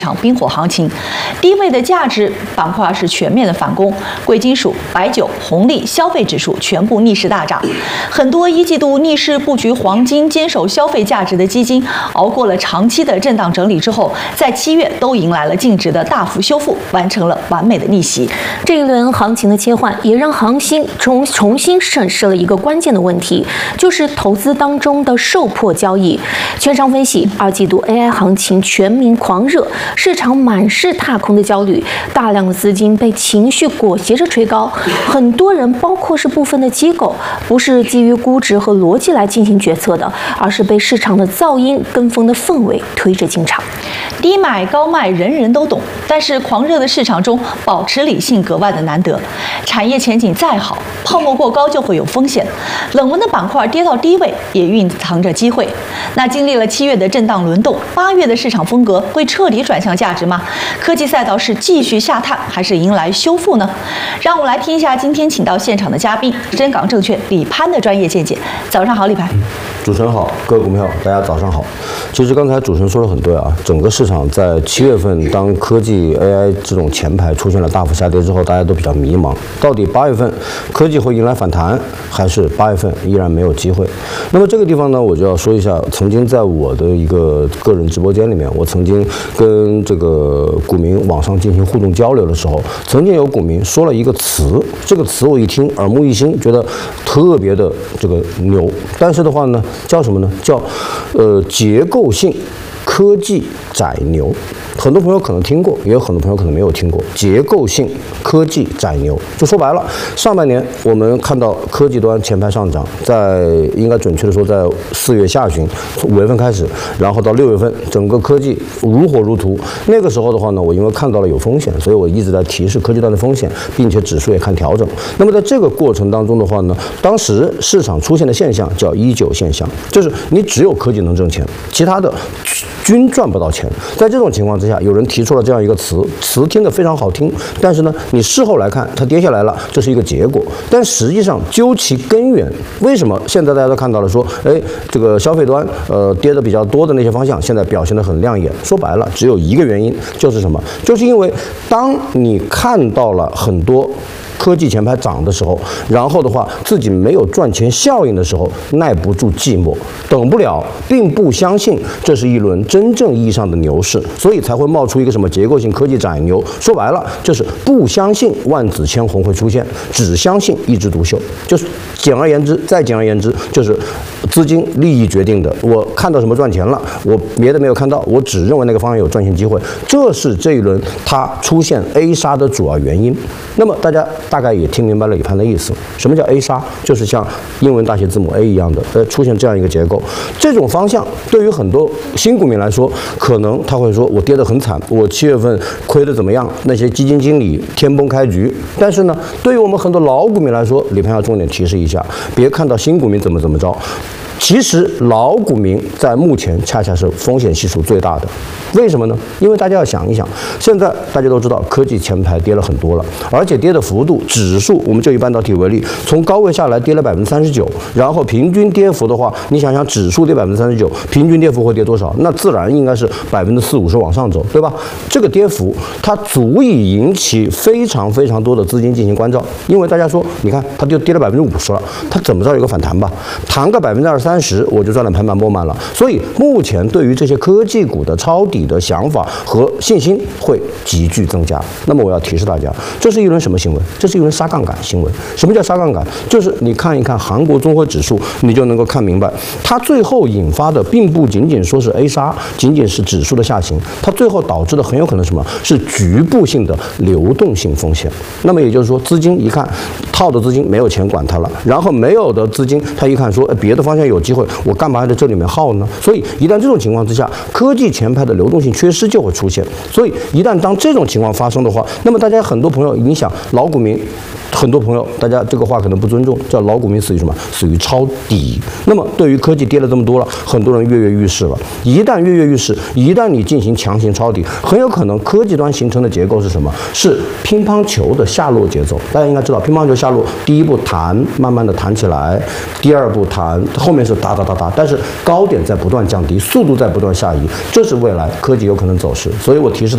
场冰火行情，低位的价值板块是全面的反攻，贵金属、白酒、红利、消费指数全部逆势大涨。很多一季度逆势布局黄金、坚守消费价值的基金，熬过了长期的震荡整理之后，在7月都迎来了净值的大幅修复，完成了完美的逆袭。 这一轮行情的切换，也让行情重新审视了一个关键的问题，就是投资当中的受迫交易。券商分析，2季度 AI 行情全民狂热。市场满是踏空的焦虑，大量的资金被情绪裹挟着吹高，很多人，包括是部分的机构，不是基于估值和逻辑来进行决策的，而是被市场的噪音、跟风的氛围推着进场。 低买高卖人人都懂，但是狂热的市场中，保持理性格外的难得。产业前景再好，泡沫过高就会有风险。冷门的板块跌到低位，也蕴藏着机会。那经历了7月的震荡轮动，8月的市场风格会彻底转向价值吗？科技赛道是继续下探，还是迎来修复呢？让我们来听一下今天请到现场的嘉宾，深港证券李攀的专业见解。早上好，李攀。 主持人好，各位股民好，大家早上好。其实刚才主持人说的很对啊，整个市场在7月份，当科技 AI 这种前排出现了大幅下跌之后，大家都比较迷茫，到底8月份科技会迎来反弹，还是8月份依然没有机会？那么这个地方呢，我就要说一下，曾经在我的一个个人直播间里面，我曾经跟这个股民网上进行互动交流的时候，曾经有股民说了一个词，这个词我一听耳目一新，觉得特别的这个牛，但是的话呢，叫什么呢？叫结构性科技窄牛。很多朋友可能听过，也有很多朋友可能没有听过。结构性科技窄牛，就说白了，上半年我们看到科技端前排上涨，在应该准确的说，在4月下旬、5月份开始，然后到6月份，整个科技如火如荼。那个时候的话呢，我因为看到了有风险，所以我一直在提示科技端的风险，并且指数也看调整。那么在这个过程当中的话呢，当时市场出现的现象叫19现象，就是你只有科技能挣钱，其他的均赚不到钱。在这种情况之下，有人提出了这样一个词听得非常好听，但是呢，你事后来看，它跌下来了，这是一个结果。但实际上究其根源，为什么现在大家都看到了说，这个消费端跌的比较多的那些方向，现在表现得很亮眼？说白了，只有一个原因，就是什么？就是因为当你看到了很多科技前排涨的时候，然后的话自己没有赚钱效应的时候，耐不住寂寞，等不了，并不相信这是一轮真正意义上的牛市，所以才会冒出一个什么结构性科技窄牛。说白了，就是不相信万紫千红会出现，只相信一枝独秀。就是简而言之，再简而言之，就是资金利益决定的。我看到什么赚钱了，我别的没有看到，我只认为那个方向有赚钱机会，这是这一轮它出现 A 杀的主要原因。那么大家大概也听明白了李攀的意思。什么叫 A 杀？就是像英文大写字母 A 一样的，出现这样一个结构。这种方向对于很多新股民来说，可能他会说，我跌得很惨，我7月份亏得怎么样？那些基金经理天崩开局。但是呢，对于我们很多老股民来说，李攀要重点提示一下，别看到新股民怎么着。其实老股民在目前恰恰是风险系数最大的，为什么呢？因为大家要想一想，现在大家都知道科技前排跌了很多了，而且跌的幅度，指数我们就以半导体为例，从高位下来跌了39%，然后平均跌幅的话，你想想指数跌39%，平均跌幅会跌多少？那自然应该是40-50%往上走，对吧？这个跌幅它足以引起非常非常多的资金进行关照，因为大家说，你看它就跌了50%了，它怎么着有个反弹吧？弹个20-30%。我就赚了盆满钵满了，所以目前对于这些科技股的抄底的想法和信心会急剧增加。那么我要提示大家，这是一轮什么行为？这是一轮杀杠杆行为。什么叫杀杠杆？就是你看一看韩国综合指数，你就能够看明白，它最后引发的并不仅仅说是 A 杀，仅仅是指数的下行，它最后导致的很有可能什么？是局部性的流动性风险。那么也就是说，资金一看套的资金没有钱管它了，然后没有的资金，他一看说，别的方向有机会，我干嘛还在这里面耗呢？所以一旦这种情况之下，科技前排的流动性缺失就会出现。所以一旦当这种情况发生的话，那么大家很多朋友影响老股民，很多朋友大家这个话可能不尊重，叫老股民属于什么？属于抄底。那么对于科技跌了这么多了，很多人跃跃欲试了。一旦跃跃欲试，一旦你进行强行抄底，很有可能科技端形成的结构是什么？是乒乓球的下落节奏。大家应该知道，乒乓球下落，第一步弹，慢慢的弹起来，第二步弹，后面是哒哒哒哒，但是高点在不断降低，速度在不断下移，这是未来科技有可能走势。所以我提示